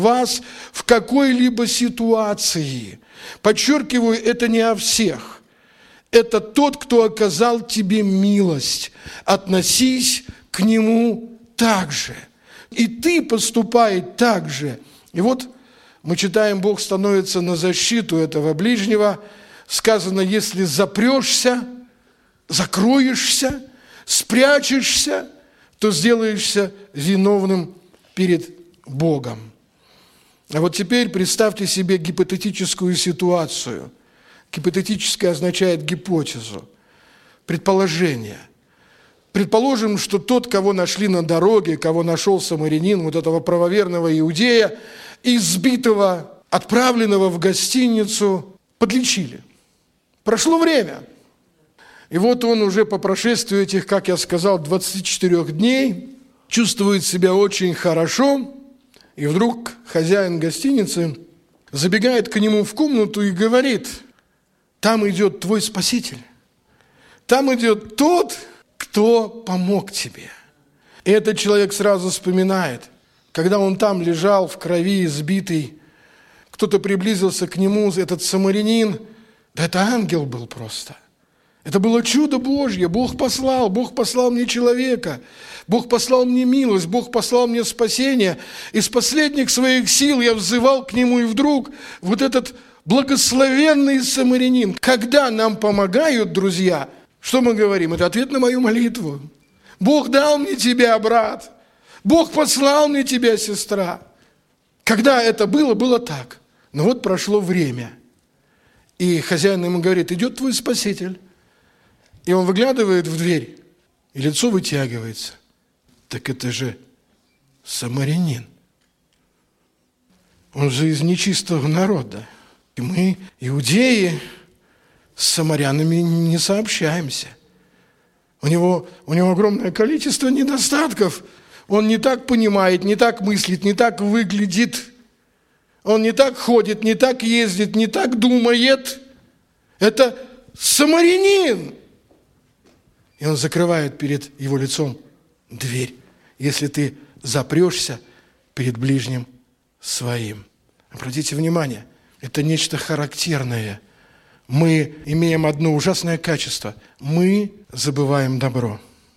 вас в какой-либо ситуации. Подчеркиваю, это не о всех. Это тот, кто оказал тебе милость. Относись к нему так же. И ты поступай так же. И вот мы читаем, Бог становится на защиту этого ближнего. Сказано, если запрешься, закроешься, спрячешься, то сделаешься виновным перед Богом. А вот теперь представьте себе гипотетическую ситуацию. Гипотетическое означает гипотезу, предположение. Предположим, что тот, кого нашли на дороге, кого нашел самарянин, вот этого правоверного иудея, избитого, отправленного в гостиницу, подлечили. Прошло время. И вот он уже по прошествии этих, как я сказал, 24 дней чувствует себя очень хорошо. И вдруг хозяин гостиницы забегает к нему в комнату и говорит: там идет твой Спаситель. Там идет тот, кто помог тебе. И этот человек сразу вспоминает, когда он там лежал в крови, избитый, кто-то приблизился к нему, этот самарянин, да это ангел был просто. Это было чудо Божье. Бог послал мне человека. Бог послал мне милость, Бог послал мне спасение. Из последних своих сил я взывал к Нему, и вдруг вот этот благословенный самарянин. Когда нам помогают, друзья, что мы говорим? Это ответ на мою молитву. Бог дал мне тебя, брат. Бог послал мне тебя, сестра. Когда это было, было так. Но вот прошло время. И хозяин ему говорит: идет твой Спаситель. И он выглядывает в дверь, и лицо вытягивается. Так это же самарянин. Он же из нечистого народа. И мы, иудеи, с самарянами не сообщаемся. У него огромное количество недостатков. Он не так понимает, не так мыслит, не так выглядит. Он не так ходит, не так ездит, не так думает. Это самарянин. И он закрывает перед его лицом дверь, если ты запрешься перед ближним своим. Обратите внимание, это нечто характерное. Мы имеем одно ужасное качество. Мы забываем добро.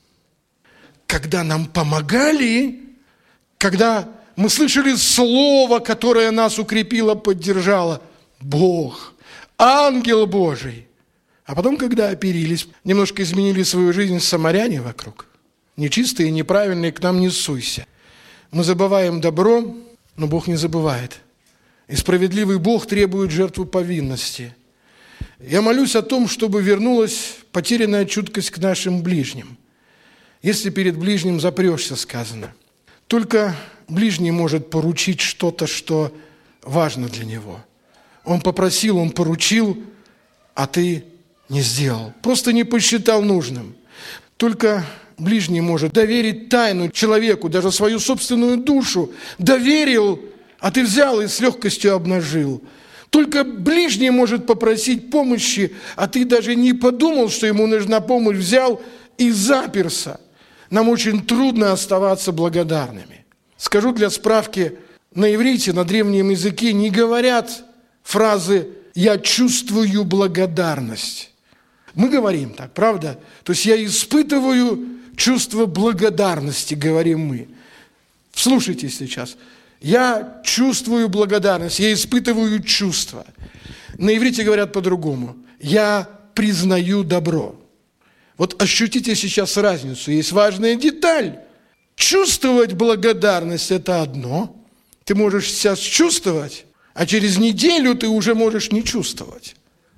Когда нам помогали, когда мы слышали слово, которое нас укрепило, поддержало, Бог, ангел Божий. А потом, когда оперились, немножко изменили свою жизнь самаряне вокруг. Нечистые, неправильные, к нам не суйся. Мы забываем добро, но Бог не забывает. И справедливый Бог требует жертву повинности. Я молюсь о том, чтобы вернулась потерянная чуткость к нашим ближним. Если перед ближним запрешься, сказано, только ближний может поручить что-то, что важно для него. Он попросил, он поручил, а ты не сделал. Просто не посчитал нужным. Только ближний может доверить тайну человеку, даже свою собственную душу. Доверил, а ты взял и с легкостью обнажил. Только ближний может попросить помощи, а ты даже не подумал, что ему нужна помощь, взял и заперся. Нам очень трудно оставаться благодарными. Скажу для справки, на иврите, на древнем языке не говорят фразы «я чувствую благодарность». Мы говорим так, правда? То есть я испытываю чувство благодарности, говорим мы. Вслушайтесь сейчас. Я чувствую благодарность, я испытываю чувство. На иврите говорят по-другому. Я признаю добро. Вот ощутите сейчас разницу. Есть важная деталь. Чувствовать благодарность – это одно. Ты можешь сейчас чувствовать, а через неделю ты уже можешь не чувствовать.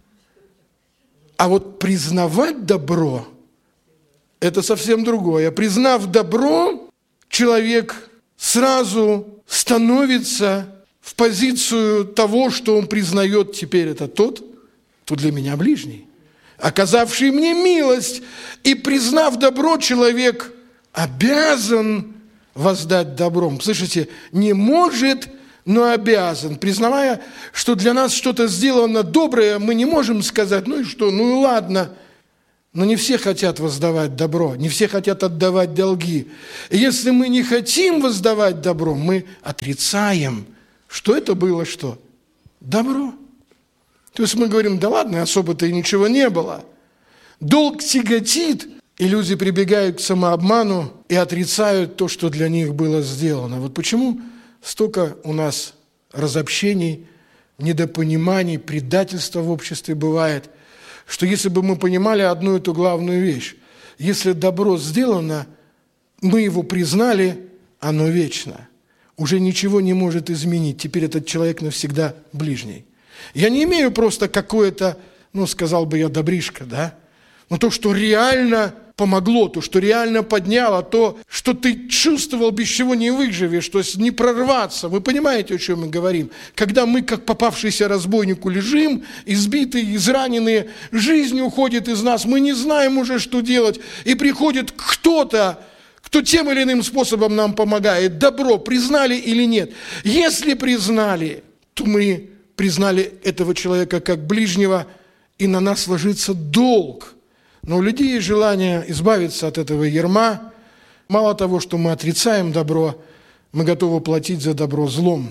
А вот признавать добро – это совсем другое. Признав добро, человек сразу становится в позицию того, что он признает теперь это тот, кто для меня ближний, оказавший мне милость. И признав добро, человек обязан воздать добром. Слышите, не может, но обязан. Признавая, что для нас что-то сделано доброе, мы не можем сказать, ну и что, ну и ладно. Но не все хотят воздавать добро, не все хотят отдавать долги. И если мы не хотим воздавать добро, мы отрицаем что это было что? Добро. То есть мы говорим, да ладно, особо-то и ничего не было. Долг тяготит, и люди прибегают к самообману и отрицают то, что для них было сделано. Вот почему столько у нас разобщений, недопониманий, предательства в обществе бывает, что если бы мы понимали одну эту главную вещь, если добро сделано, мы его признали, оно вечно. Уже ничего не может изменить. Теперь этот человек навсегда ближний. Я не имею просто какое-то, сказал бы я, добришко, да? Но то, что реально помогло, то, что реально подняло, то, что ты чувствовал, без чего не выживешь, то есть не прорваться. Вы понимаете, о чем мы говорим? Когда мы, как попавшийся разбойнику, лежим, избитые, израненные, жизнь уходит из нас, мы не знаем уже, что делать, и приходит кто-то, кто тем или иным способом нам помогает. Добро признали или нет? Если признали, то мы признали этого человека как ближнего, и на нас ложится долг. Но у людей есть желание избавиться от этого ярма. Мало того, что мы отрицаем добро, мы готовы платить за добро злом.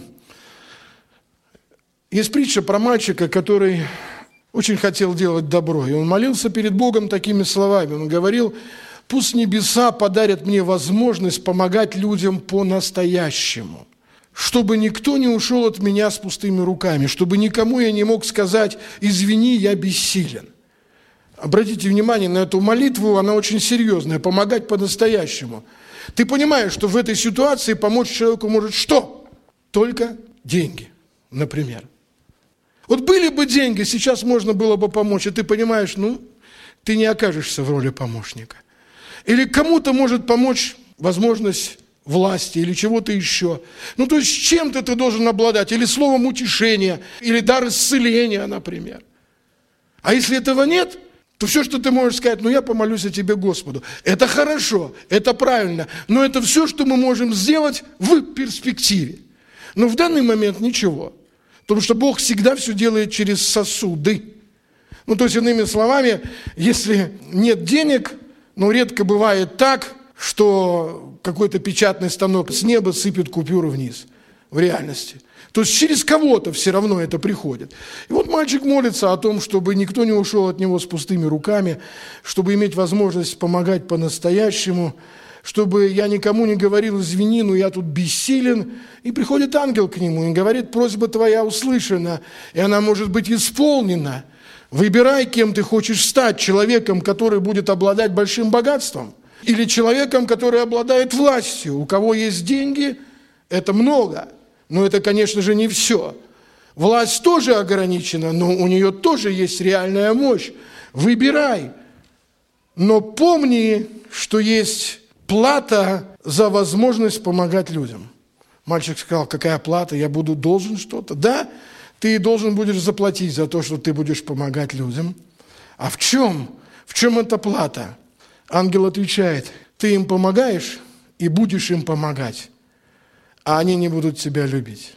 Есть притча про мальчика, который очень хотел делать добро. И он молился перед Богом такими словами. Он говорил: «Пусть небеса подарят мне возможность помогать людям по-настоящему, чтобы никто не ушел от меня с пустыми руками, чтобы никому я не мог сказать: извини, я бессилен». Обратите внимание на эту молитву, она очень серьезная, помогать по-настоящему. Ты понимаешь, что в этой ситуации помочь человеку может что? Только деньги, например. Вот были бы деньги, сейчас можно было бы помочь, и ты понимаешь, ты не окажешься в роли помощника. Или кому-то может помочь возможность власти или чего-то еще. То есть чем-то ты должен обладать, или словом утешения, или дар исцеления, например. А если этого нет, то все, что ты можешь сказать: я помолюсь о тебе Господу. Это хорошо, это правильно, но это все, что мы можем сделать в перспективе. Но в данный момент ничего, потому что Бог всегда все делает через сосуды. То есть, иными словами, если нет денег, редко бывает так, что какой-то печатный станок с неба сыпет купюры вниз в реальности. То есть через кого-то все равно это приходит. И вот мальчик молится о том, чтобы никто не ушел от него с пустыми руками, чтобы иметь возможность помогать по-настоящему, чтобы я никому не говорил: извини, но я тут бессилен. И приходит ангел к нему и говорит: просьба твоя услышана, и она может быть исполнена. Выбирай, кем ты хочешь стать: человеком, который будет обладать большим богатством, или человеком, который обладает властью. У кого есть деньги, это много. Но это, конечно же, не все. Власть тоже ограничена, но у нее тоже есть реальная мощь. Выбирай. Но помни, что есть плата за возможность помогать людям. Мальчик сказал: какая плата? Я должен что-то? Да, ты должен будешь заплатить за то, что ты будешь помогать людям. А в чем? В чем эта плата? Ангел отвечает: ты им помогаешь и будешь им помогать, а они не будут тебя любить.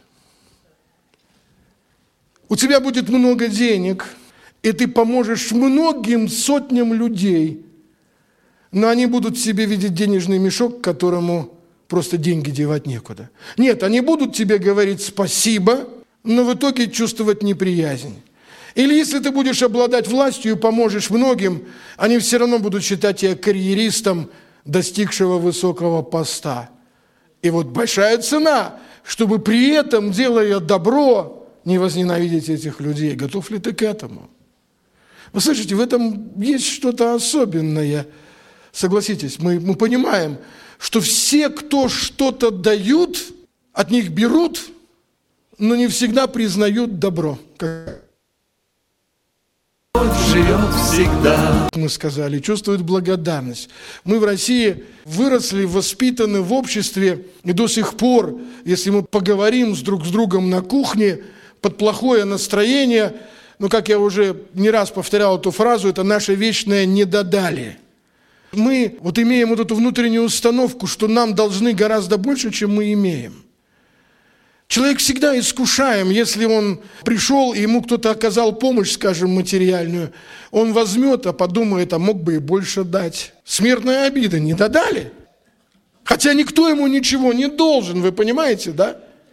У тебя будет много денег, и ты поможешь многим сотням людей, но они будут в себе видеть денежный мешок, к которому просто деньги девать некуда. Нет, они будут тебе говорить спасибо, но в итоге чувствовать неприязнь. Или если ты будешь обладать властью и поможешь многим, они все равно будут считать тебя карьеристом, достигшего высокого поста. И вот большая цена, чтобы при этом, делая добро, не возненавидеть этих людей. Готов ли ты к этому? Вы слышите, в этом есть что-то особенное. Согласитесь, мы понимаем, что все, кто что-то дают, от них берут, но не всегда признают добро. Живет всегда. Мы сказали, чувствуют благодарность. Мы в России выросли, воспитаны в обществе, и до сих пор, если мы поговорим друг с другом на кухне, под плохое настроение, как я уже не раз повторял эту фразу, это наше вечное «не додали». Мы имеем эту внутреннюю установку, что нам должны гораздо больше, чем мы имеем. Человек всегда искушаем, если он пришел, и ему кто-то оказал помощь, скажем, материальную, он возьмет, подумает, мог бы и больше дать. Смертная обида, не додали. Хотя никто ему ничего не должен, вы понимаете, да?